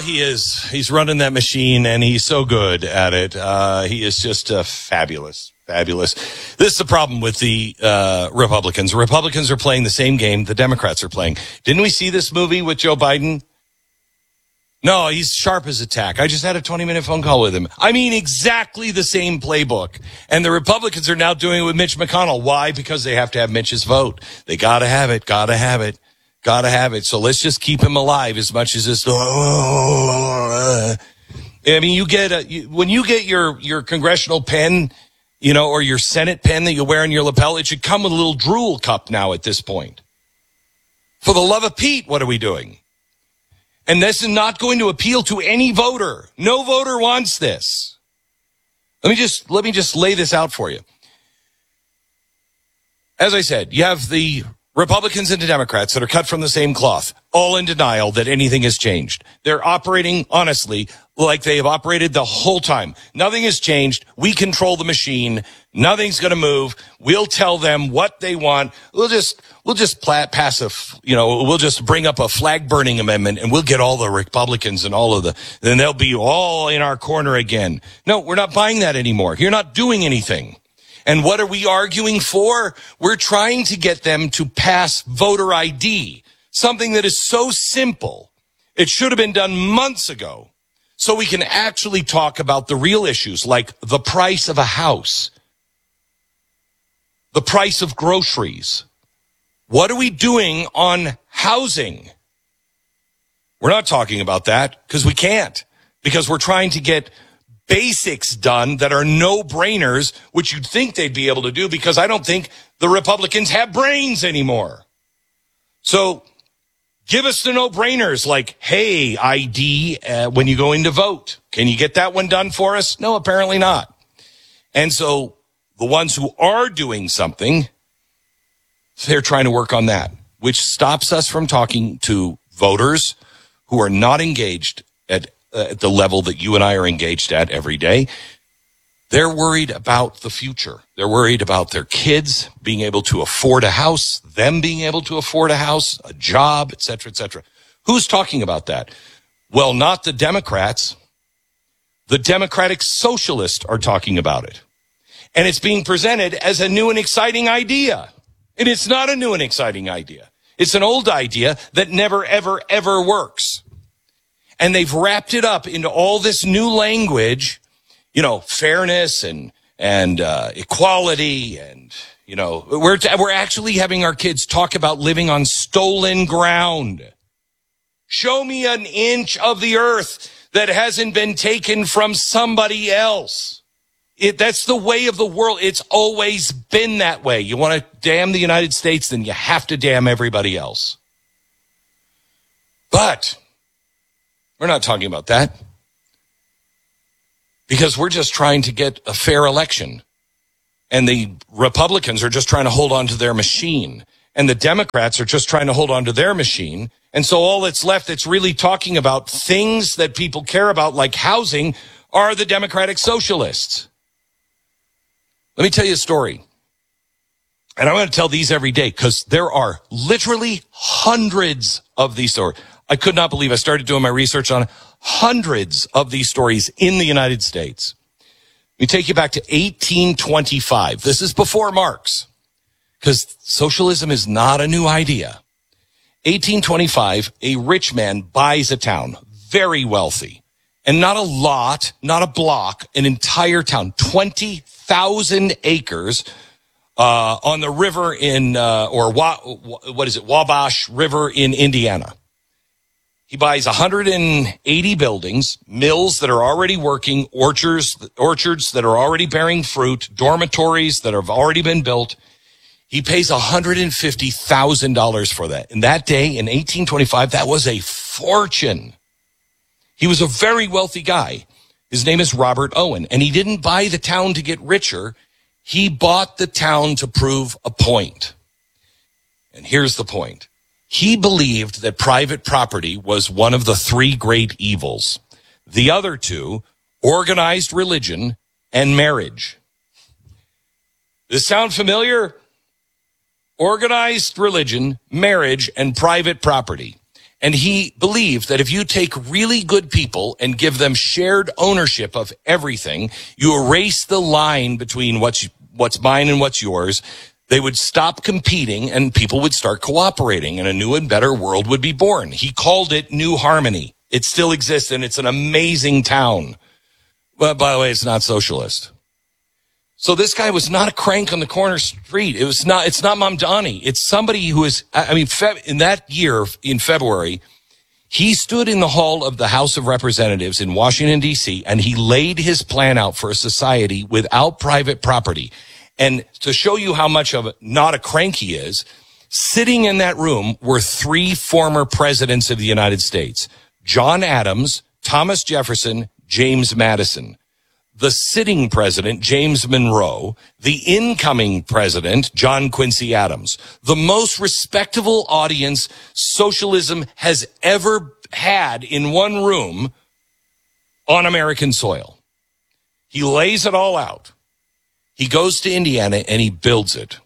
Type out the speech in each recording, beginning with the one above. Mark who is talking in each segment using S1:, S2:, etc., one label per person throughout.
S1: he is. He's running that machine, and he's so good at it. He is just fabulous. Fabulous. This is the problem with the Republicans. The Republicans are playing the same game the Democrats are playing. Didn't we see this movie with Joe Biden? No, he's sharp as a tack. I just had a 20-minute phone call with him. I mean, exactly the same playbook. And the Republicans are now doing it with Mitch McConnell. Why? Because they have to have Mitch's vote. They got to have it, got to have it, got to have it. So let's just keep him alive as much as this. I mean, when you get your congressional pen, or your Senate pen that you wear on your lapel, it should come with a little drool cup now at this point. For the love of Pete, what are we doing? And this is not going to appeal to any voter. No voter wants this. Let me just lay this out for you. As I said, you have the Republicans and the Democrats that are cut from the same cloth, all in denial that anything has changed. They're operating, honestly, like they have operated the whole time. Nothing has changed. We control the machine. Nothing's going to move. We'll tell them what they want. We'll just pass we'll just bring up a flag burning amendment, and we'll get all the Republicans and then they'll be all in our corner again. No, we're not buying that anymore. You're not doing anything. And what are we arguing for? We're trying to get them to pass voter ID, something that is so simple. It should have been done months ago, so we can actually talk about the real issues like the price of a house, the price of groceries. What are we doing on housing? We're not talking about that because we can't, because we're trying to get basics done that are no-brainers, which you'd think they'd be able to do, because I don't think the Republicans have brains anymore. So give us the no-brainers like, hey, ID when you go in to vote. Can you get that one done for us? No, apparently not. And so the ones who are doing something, they're trying to work on that, which stops us from talking to voters who are not engaged at the level that you and I are engaged at every day. They're worried about the future. They're worried about their kids being able to afford a house, them being able to afford a house, a job, et cetera, et cetera. Who's talking about that? Well, not the Democrats. The Democratic Socialists are talking about it. And it's being presented as a new and exciting idea. And it's not a new and exciting idea. It's an old idea that never, ever, ever works. And they've wrapped it up into all this new language, fairness and equality. And, we're actually having our kids talk about living on stolen ground. Show me an inch of the earth that hasn't been taken from somebody else. That's the way of the world. It's always been that way. You want to damn the United States, then you have to damn everybody else. But we're not talking about that, because we're just trying to get a fair election. And the Republicans are just trying to hold on to their machine. And the Democrats are just trying to hold on to their machine. And so all that's left that's really talking about things that people care about, like housing, are the Democratic Socialists. Let me tell you a story. And I'm going to tell these every day because there are literally hundreds of these stories. I could not believe I started doing my research on hundreds of these stories in the United States. Let me take you back to 1825. This is before Marx, because socialism is not a new idea. 1825, a rich man buys a town, very wealthy, and not a lot, not a block, an entire town, 20,000 acres on the river Wabash River in Indiana. He buys 180 buildings, mills that are already working, orchards that are already bearing fruit, dormitories that have already been built. He pays $150,000 for that. And that day in 1825, that was a fortune. He was a very wealthy guy. His name is Robert Owen. And he didn't buy the town to get richer. He bought the town to prove a point. And here's the point. He believed that private property was one of the three great evils. The other two, organized religion and marriage. Does this sound familiar? Organized religion, marriage, and private property. And he believed that if you take really good people and give them shared ownership of everything, you erase the line between what's mine and what's yours. They would stop competing and people would start cooperating and a new and better world would be born. He called it New Harmony. It still exists and it's an amazing town. But by the way, it's not socialist. So this guy was not a crank on the corner street. It's not Mamdani. It's somebody who is, in that year, in February, he stood in the hall of the House of Representatives in Washington, D.C., and he laid his plan out for a society without private property. And to show you how much of not a crank he is, sitting in that room were 3 former presidents of the United States, John Adams, Thomas Jefferson, James Madison. The sitting president, James Monroe, the incoming president, John Quincy Adams, the most respectable audience socialism has ever had in one room on American soil. He lays it all out. He goes to Indiana and he builds it.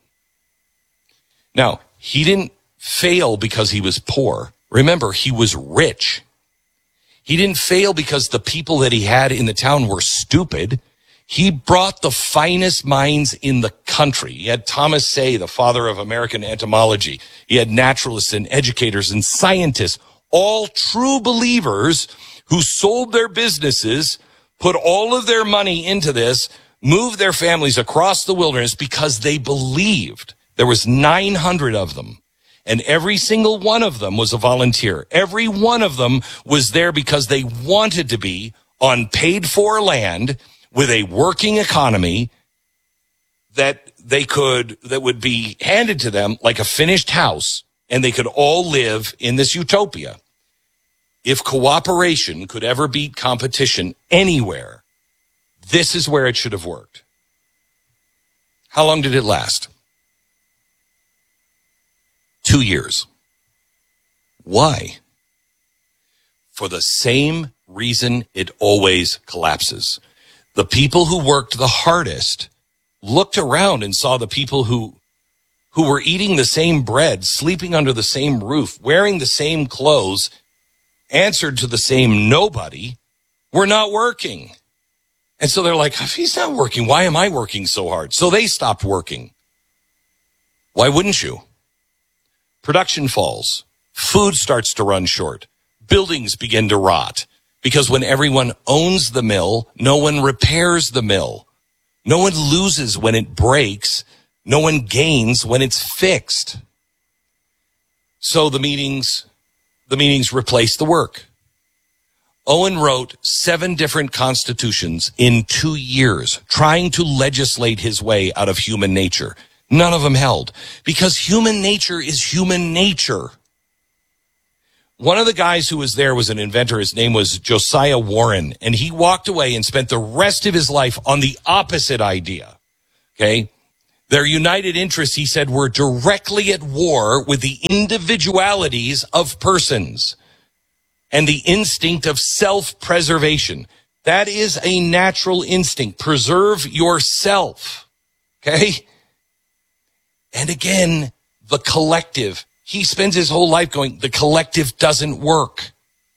S1: Now, he didn't fail because he was poor. Remember, he was rich. He didn't fail because the people that he had in the town were stupid. He brought the finest minds in the country. He had Thomas Say, the father of American entomology. He had naturalists and educators and scientists, all true believers who sold their businesses, put all of their money into this, moved their families across the wilderness because they believed. There was 900 of them. And every single one of them was a volunteer. Every one of them was there because they wanted to be on paid-for land with a working economy that would be handed to them like a finished house, and they could all live in this utopia. If cooperation could ever beat competition anywhere, this is where it should have worked. How long did it last? 2 years. Why? For the same reason it always collapses. The people who worked the hardest looked around and saw the people who were eating the same bread, sleeping under the same roof, wearing the same clothes, answered to the same nobody, were not working. And so they're like, if he's not working, why am I working so hard? So they stopped working. Why wouldn't you? Production falls. Food starts to run short. Buildings begin to rot. Because when everyone owns the mill, no one repairs the mill. No one loses when it breaks. No one gains when it's fixed. So the meetings replace the work. Owen wrote 7 different constitutions in 2 years, trying to legislate his way out of human nature. None of them held, because human nature is human nature. One of the guys who was there was an inventor. His name was Josiah Warren, and he walked away and spent the rest of his life on the opposite idea. Okay? Their united interests, he said, were directly at war with the individualities of persons and the instinct of self-preservation. That is a natural instinct. Preserve yourself. Okay? And again, the collective. He spends his whole life going, the collective doesn't work.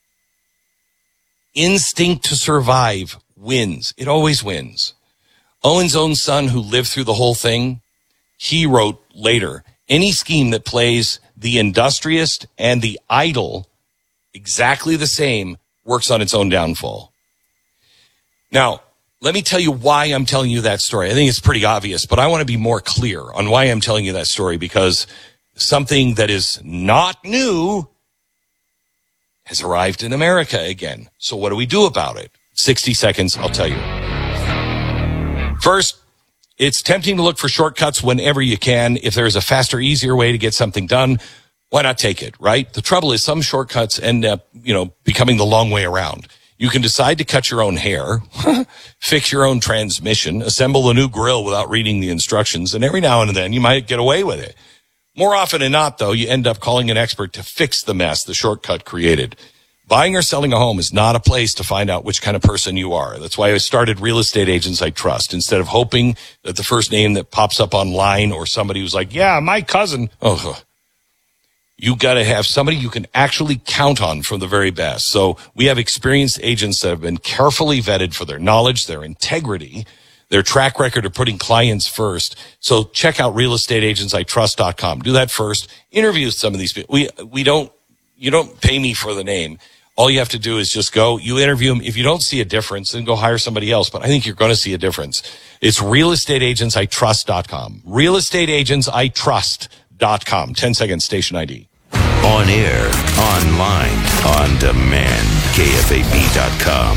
S1: Instinct to survive wins. It always wins. Owen's own son, who lived through the whole thing, he wrote later, any scheme that plays the industrious and the idle exactly the same works on its own downfall. Now, let me tell you why I'm telling you that story. I think it's pretty obvious, but I want to be more clear on why I'm telling you that story, because something that is not new has arrived in America again. So what do we do about it? 60 seconds, I'll tell you. First, it's tempting to look for shortcuts whenever you can. If there's a faster, easier way to get something done, why not take it, right? The trouble is some shortcuts end up, becoming the long way around. You can decide to cut your own hair, fix your own transmission, assemble a new grill without reading the instructions, and every now and then you might get away with it. More often than not, though, you end up calling an expert to fix the mess the shortcut created. Buying or selling a home is not a place to find out which kind of person you are. That's why I started Real Estate Agents I Trust, instead of hoping that the first name that pops up online or somebody who's like, yeah, my cousin. You got to have somebody you can actually count on from the very best. So we have experienced agents that have been carefully vetted for their knowledge, their integrity, their track record of putting clients first. So check out realestateagentsitrust.com. Do that first. Interview some of these people. You don't pay me for the name. All you have to do is just go, you interview them. If you don't see a difference, then go hire somebody else. But I think you're going to see a difference. It's realestateagentsitrust.com. Realestateagentsitrust.com. 10 seconds, station ID.
S2: On air, online, on demand. KFAB.com.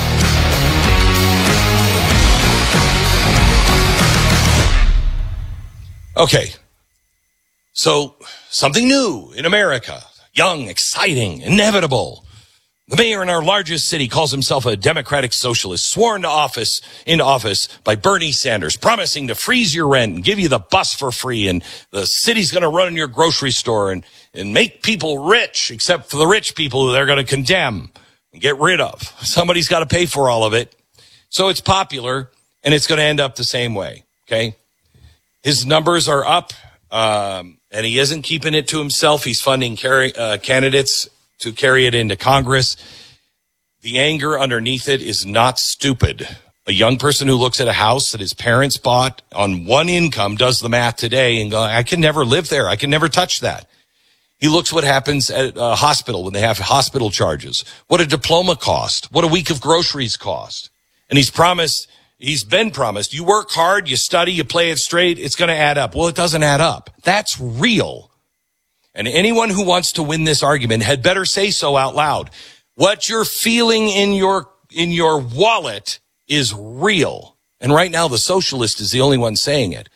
S1: Okay. So something new in America. Young, exciting, inevitable. The mayor in our largest city calls himself a Democratic socialist, sworn into office by Bernie Sanders, promising to freeze your rent and give you the bus for free, and the city's going to run in your grocery store and make people rich, except for the rich people who they're going to condemn and get rid of. Somebody's got to pay for all of it. So it's popular, and it's going to end up the same way, okay? His numbers are up, and he isn't keeping it to himself. He's funding candidates to carry it into Congress. The anger underneath it is not stupid. A young person who looks at a house that his parents bought on one income does the math today and go, I can never live there. I can never touch that. He looks what happens at a hospital when they have hospital charges, what a diploma cost, what a week of groceries cost. And he's been promised, you work hard, you study, you play it straight, it's going to add up. Well, it doesn't add up. That's real. And anyone who wants to win this argument had better say so out loud. What you're feeling in your wallet is real. And right now, the socialist is the only one saying it.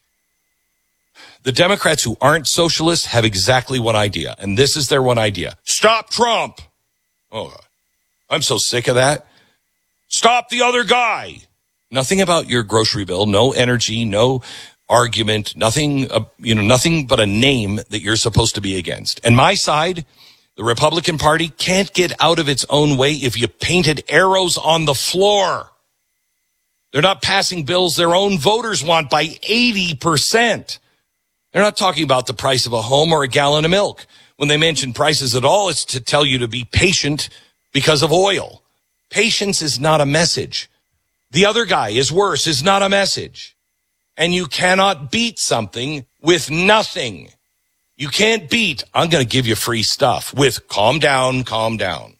S1: The Democrats who aren't socialists have exactly one idea, and this is their one idea. Stop Trump. Oh, I'm so sick of that. Stop the other guy. Nothing about your grocery bill, no energy, no argument, nothing but a name that you're supposed to be against. And my side, the Republican Party, can't get out of its own way if you painted arrows on the floor. They're not passing bills their own voters want by 80%. They're not talking about the price of a home or a gallon of milk. When they mention prices at all, it's to tell you to be patient because of oil. Patience is not a message. The other guy is worse is not a message. And you cannot beat something with nothing. You can't beat, I'm going to give you free stuff, with calm down, calm down.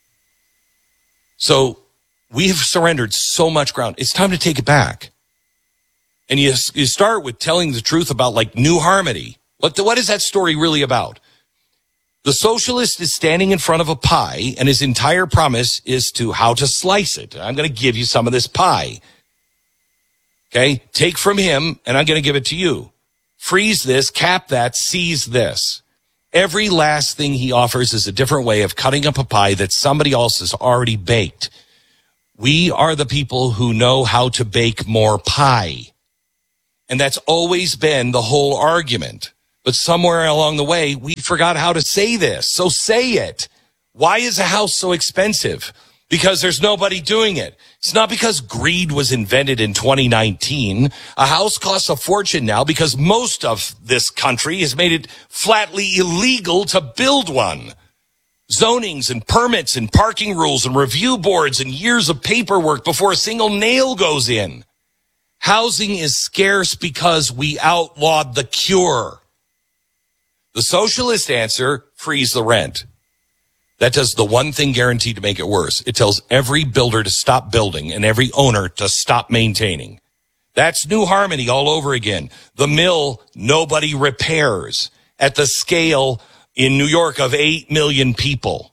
S1: So we have surrendered so much ground. It's time to take it back. And you start with telling the truth about like New Harmony. What is that story really about? The socialist is standing in front of a pie, and his entire promise is to how to slice it. I'm going to give you some of this pie. Okay, take from him, and I'm going to give it to you. Freeze this, cap that, seize this. Every last thing he offers is a different way of cutting up a pie that somebody else has already baked. We are the people who know how to bake more pie. And that's always been the whole argument. But somewhere along the way, we forgot how to say this. So say it. Why is a house so expensive? Because there's nobody doing it. It's not because greed was invented in 2019. A house costs a fortune now because most of this country has made it flatly illegal to build one. Zonings and permits and parking rules and review boards and years of paperwork before a single nail goes in. Housing is scarce because we outlawed the cure. The socialist answer, freeze the rent. That does the one thing guaranteed to make it worse. It tells every builder to stop building and every owner to stop maintaining. That's New Harmony all over again. The mill nobody repairs at the scale in New York of 8 million people.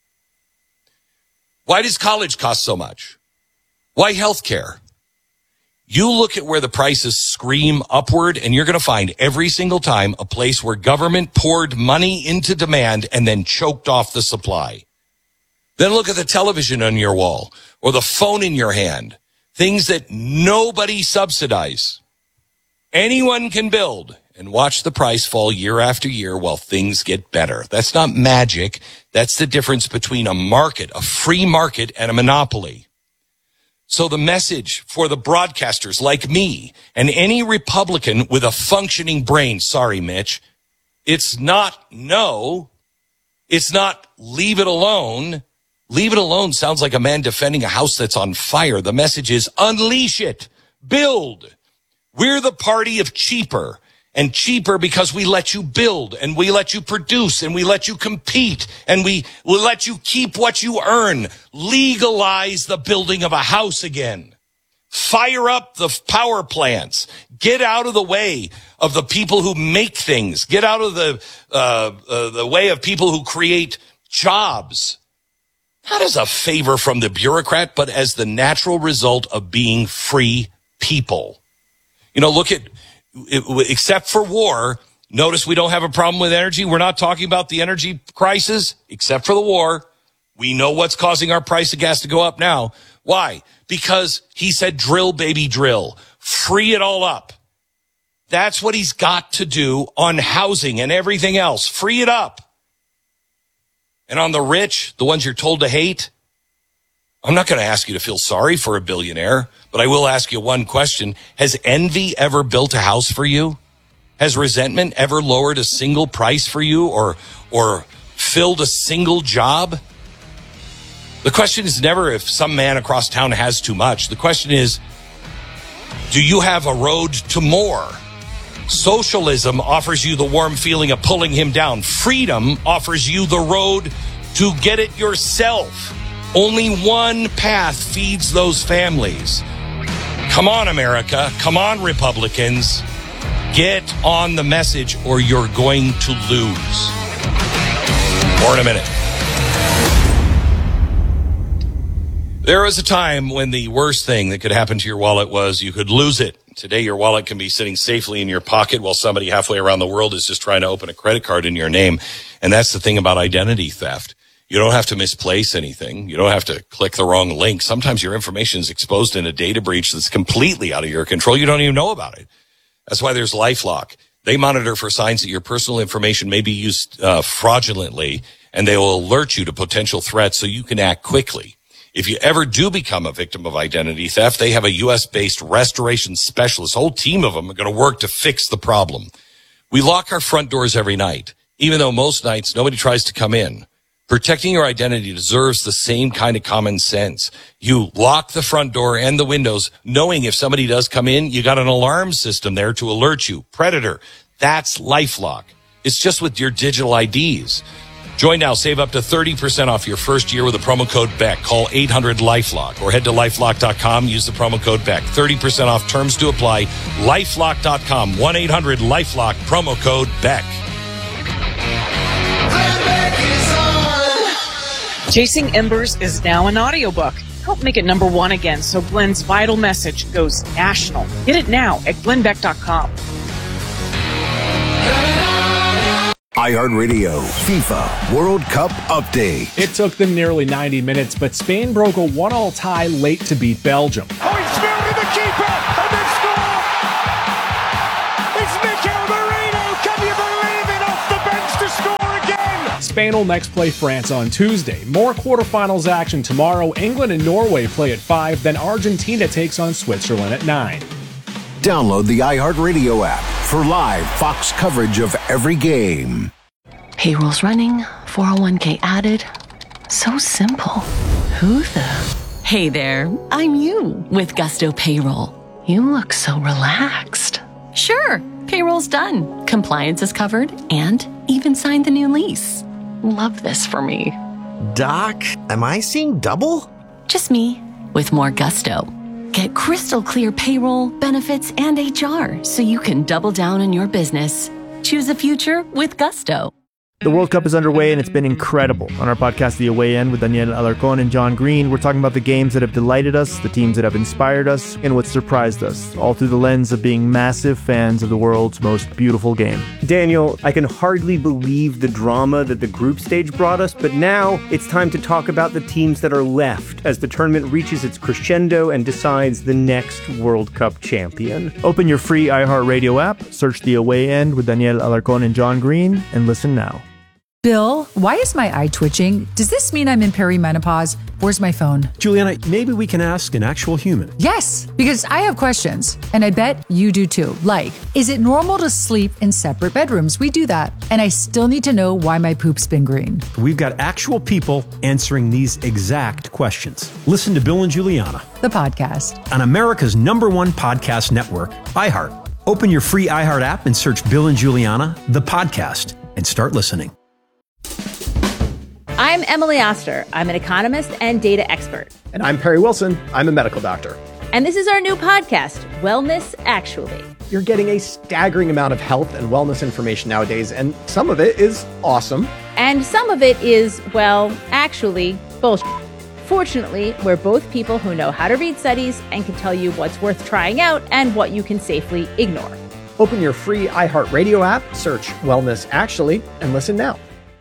S1: Why does college cost so much? Why healthcare? You look at where the prices scream upward, and you're going to find every single time a place where government poured money into demand and then choked off the supply. Then look at the television on your wall or the phone in your hand, things that nobody subsidize. Anyone can build and watch the price fall year after year while things get better. That's not magic. That's the difference between a market, a free market, and a monopoly. So the message for the broadcasters like me and any Republican with a functioning brain, sorry, Mitch, It's not no. It's not leave it alone. Leave it alone sounds like a man defending a house that's on fire. The message is unleash it. Build. We're the party of cheaper. And cheaper because we let you build and we let you produce and we let you compete and we will let you keep what you earn. Legalize the building of a house again. Fire up the power plants. Get out of the way of the people who make things. Get out of the way of people who create jobs. Not as a favor from the bureaucrat, but as the natural result of being free people. You know, look at, except for war, notice we don't have a problem with energy. We're not talking about the energy crisis, except for the war. We know what's causing our price of gas to go up now. Why? Because he said, drill, baby, drill. Free it all up. That's what he's got to do on housing and everything else. Free it up. And on the rich, the ones you're told to hate, I'm not going to ask you to feel sorry for a billionaire, but I will ask you one question. Has envy ever built a house for you? Has resentment ever lowered a single price for you or filled a single job? The question is never if some man across town has too much. The question is, do you have a road to more? Socialism offers you the warm feeling of pulling him down. Freedom offers you the road to get it yourself. Only one path feeds those families. Come on, America. Come on, Republicans. Get on the message or you're going to lose. More in a minute. There was a time when the worst thing that could happen to your wallet was you could lose it. Today, your wallet can be sitting safely in your pocket while somebody halfway around the world is just trying to open a credit card in your name. And that's the thing about identity theft. You don't have to misplace anything. You don't have to click the wrong link. Sometimes your information is exposed in a data breach that's completely out of your control. You don't even know about it. That's why there's LifeLock. They monitor for signs that your personal information may be used fraudulently, and they will alert you to potential threats so you can act quickly. If you ever do become a victim of identity theft, they have a U.S.-based restoration specialist. A whole team of them are going to work to fix the problem. We lock our front doors every night, even though most nights nobody tries to come in. Protecting your identity deserves the same kind of common sense. You lock the front door and the windows, knowing if somebody does come in, you got an alarm system there to alert you. Predator. That's LifeLock. It's just with your digital IDs. Join now. Save up to 30% off your first year with the promo code BECK. Call 800-LifeLock or head to LifeLock.com. Use the promo code BECK. 30% off. Terms to apply. LifeLock.com. 1-800-LifeLock. Promo code BECK.
S3: Chasing Embers is now an audiobook. Help make it #1 again so Glenn's vital message goes national. Get it now at glennbeck.com.
S4: iHeartRadio FIFA World Cup Update.
S5: It took them nearly 90 minutes, but Spain broke a 1-1 tie late to beat Belgium.
S6: Oh, he's found in the keeper, and they score! It's Mikel Merino, can you believe it, off the bench to score again!
S5: Spain will next play France on Tuesday. More quarterfinals action tomorrow. England and Norway play at 5, then Argentina takes on Switzerland at 9.
S4: Download the iHeartRadio app for live Fox coverage of every game.
S7: Payroll's running, 401k added. So simple. Who the? Hey there, I'm you with Gusto Payroll. You look so relaxed. Sure, payroll's done. Compliance is covered and even signed the new lease. Love this for me.
S8: Doc, am I seeing double?
S7: Just me with more gusto. Get crystal clear payroll, benefits, and HR so you can double down on your business. Choose a future with Gusto.
S9: The World Cup is underway and it's been incredible. On our podcast, The Away End, with Daniel Alarcón and John Green, we're talking about the games that have delighted us, the teams that have inspired us, and what surprised us, all through the lens of being massive fans of the world's most beautiful game.
S10: Daniel, I can hardly believe the drama that the group stage brought us, but now it's time to talk about the teams that are left as the tournament reaches its crescendo and decides the next World Cup champion.
S9: Open your free iHeartRadio app, search The Away End with Daniel Alarcón and John Green, and listen now.
S11: Bill, why is my eye twitching? Does this mean I'm in perimenopause? Where's my phone?
S12: Juliana, maybe we can ask an actual human.
S11: Yes, because I have questions, and I bet you do too. Like, is it normal to sleep in separate bedrooms? We do that. And I still need to know why my poop's been green.
S12: We've got actual people answering these exact questions. Listen to Bill and Juliana,
S11: the podcast,
S12: on America's #1 podcast network, iHeart. Open your free iHeart app and search Bill and Juliana, the podcast, and start listening.
S13: I'm Emily Oster. I'm an economist and data expert.
S14: And I'm Perry Wilson. I'm a medical doctor.
S13: And this is our new podcast, Wellness Actually.
S14: You're getting a staggering amount of health and wellness information nowadays, and some of it is awesome.
S13: And some of it is, well, actually, bullshit. Fortunately, we're both people who know how to read studies and can tell you what's worth trying out and what you can safely ignore.
S14: Open your free iHeartRadio app, search Wellness Actually, and listen now.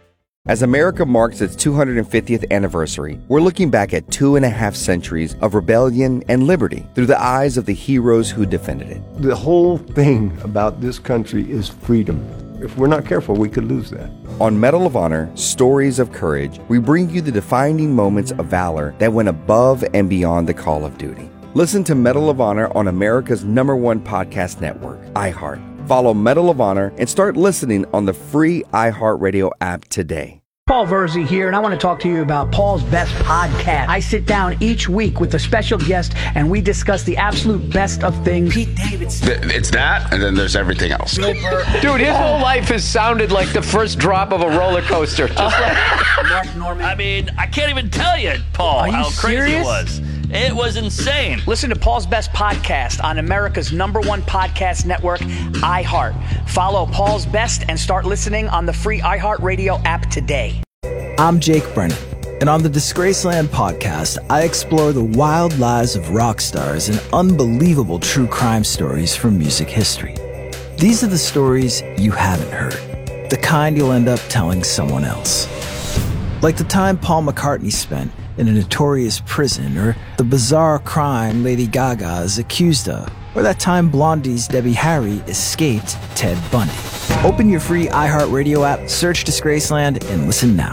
S15: As America marks its 250th anniversary, we're looking back at 2.5 centuries of rebellion and liberty through the eyes of the heroes who defended it.
S16: The whole thing about this country is freedom. If we're not careful, we could lose that.
S15: On Medal of Honor, Stories of Courage, we bring you the defining moments of valor that went above and beyond the call of duty. Listen to Medal of Honor on America's #1 podcast network, iHeart. Follow Medal of Honor and start listening on the free iHeartRadio app today.
S17: Paul Verzi here, and I want to talk to you about Paul's Best Podcast. I sit down each week with a special guest, and we discuss the absolute best of things. Pete Davidson.
S18: It's that, and then there's everything else.
S19: Dude, his whole life has sounded like the first drop of a roller coaster. Just like
S17: Mark Norman.
S20: I mean, I can't even tell you, Paul, how crazy
S17: serious?
S20: it was. It was insane.
S17: Listen to Paul's Best Podcast on America's #1 podcast network, iHeart. Follow Paul's Best and start listening on the free iHeartRadio app today.
S21: I'm Jake Brennan, and on the Disgraceland podcast, I explore the wild lives of rock stars and unbelievable true crime stories from music history. These are the stories you haven't heard, the kind you'll end up telling someone else. Like the time Paul McCartney spent in a notorious prison, or the bizarre crime Lady Gaga is accused of, or that time Blondie's Debbie Harry escaped Ted Bundy. Open your free iHeartRadio app, search Disgraceland, and listen now.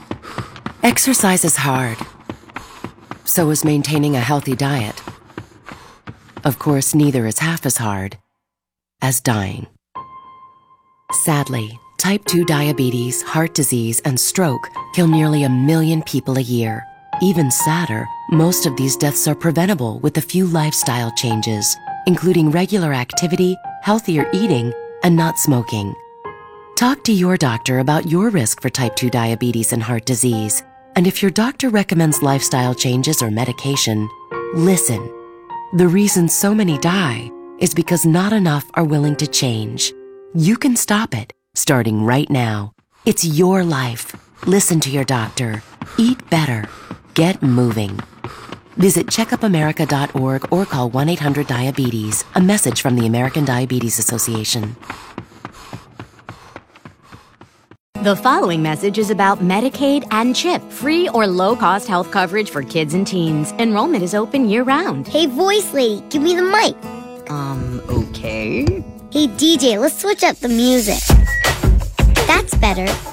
S22: Exercise is hard. So is maintaining a healthy diet. Of course, neither is half as hard as dying. Sadly, type 2 diabetes, heart disease, and stroke kill nearly 1 million people a year. Even sadder, most of these deaths are preventable with a few lifestyle changes, including regular activity, healthier eating, and not smoking. Talk to your doctor about your risk for type 2 diabetes and heart disease. And if your doctor recommends lifestyle changes or medication, listen. The reason so many die is because not enough are willing to change. You can stop it, starting right now. It's your life. Listen to your doctor. Eat better. Get moving. Visit checkupamerica.org or call 1-800-DIABETES. A message from the American Diabetes Association.
S23: The following message is about Medicaid and CHIP, free or low-cost health coverage for kids and teens. Enrollment is open year-round.
S24: Hey, voice lady, give me the mic.
S23: Okay.
S24: Hey, DJ, let's switch up the music. That's better.